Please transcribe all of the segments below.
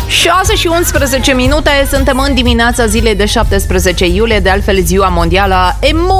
6 și 11 minute, suntem în dimineața zilei de 17 iulie, de altfel ziua mondială a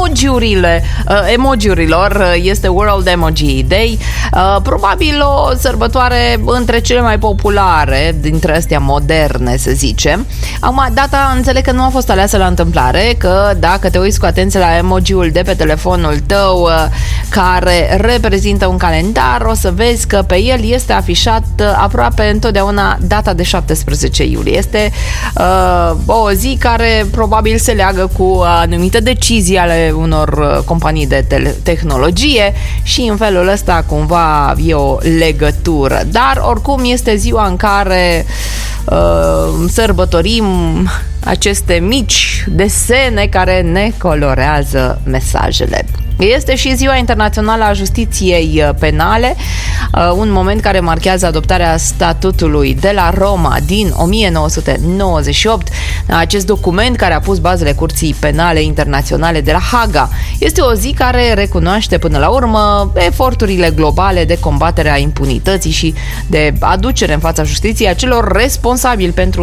emojiurilor, este World Emoji Day, probabil o sărbătoare între cele mai populare dintre astea moderne, să zicem. Acum, data înțeleg că nu a fost aleasă la întâmplare, că dacă te uiți cu atenție la emojiul de pe telefonul tău care reprezintă un calendar, o să vezi că pe el este afișat aproape întotdeauna data de 17 iulie. Este o zi care probabil se leagă cu anumite decizii ale unor companii de tehnologie și în felul ăsta cumva e o legătură. Dar oricum este ziua în care sărbătorim aceste mici desene care ne colorează mesajele. Este și Ziua Internațională a Justiției Penale, un moment care marchează adoptarea statutului de la Roma din 1998. Acest document care a pus bazele Curții Penale Internaționale de la Haga este o zi care recunoaște până la urmă eforturile globale de combatere a impunității și de aducere în fața justiției a celor responsabili pentru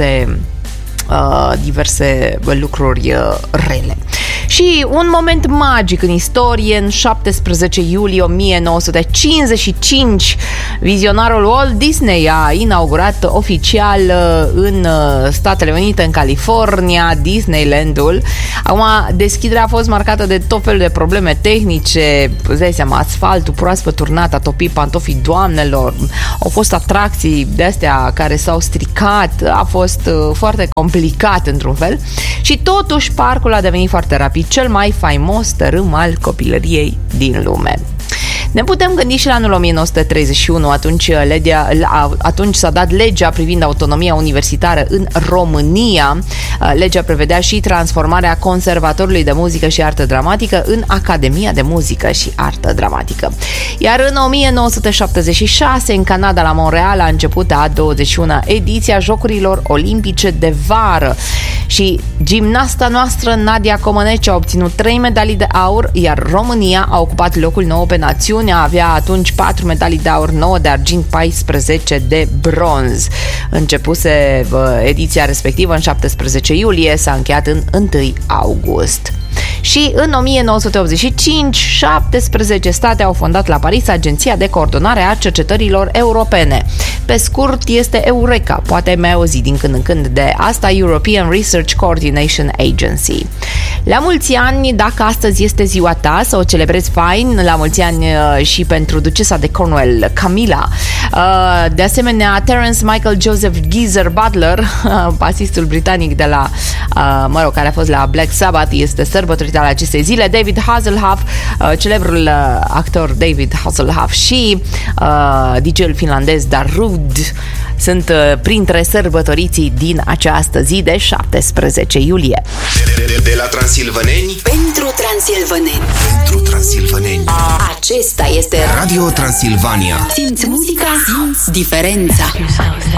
diverse lucruri rele. Și un moment magic în istorie, în 17 iulie 1955, vizionarul Walt Disney a inaugurat oficial în Statele Unite, în California, Disneyland-ul. Acum, deschiderea a fost marcată de tot felul de probleme tehnice, îți dai seama, asfaltul proaspăt turnat, a topit pantofii doamnelor, au fost atracții de-astea care s-au stricat, a fost foarte complicat într-un fel și totuși parcul a devenit foarte rapid cel mai faimos tărâm al copilăriei din lume. Ne putem gândi și la anul 1931, atunci s-a dat legea privind autonomia universitară în România. Legea prevedea și transformarea Conservatorului de Muzică și Artă Dramatică în Academia de Muzică și Artă Dramatică. Iar în 1976, în Canada, la Montreal, a început a 21-a ediție a Jocurilor Olimpice de Vară și gimnasta noastră Nadia Comăneci a obținut 3 medalii de aur, iar România a ocupat locul 9 pe națiune. Avea atunci 4 medalii de aur, 9 de argint, 14 de bronz. Începuse ediția respectivă în 17 iulie, s-a încheiat în 1 august. Și în 1985, 17 state au fondat la Paris Agenția de Coordonare a Cercetărilor Europene. Pe scurt, este Eureka, poate ai mai auzit din când în când de asta, European Research Coordination Agency. La mulți ani, dacă astăzi este ziua ta, să o celebrezi fain, la mulți ani și pentru ducesa de Cornwall, Camilla. De asemenea, Terence Michael Joseph Geezer Butler, basistul britanic de la, care a fost la Black Sabbath, este sărbătorit al acestei zile. David Hasselhoff, celebrul actor David Hasselhoff și DJ-ul finlandez Darude sunt printre sărbătoriții din această zi de 17 iulie. De la transilvaneni pentru transilvaneni. Pentru transilvaneni. Acesta este Radio Transilvania. Simți muzica, simți diferența.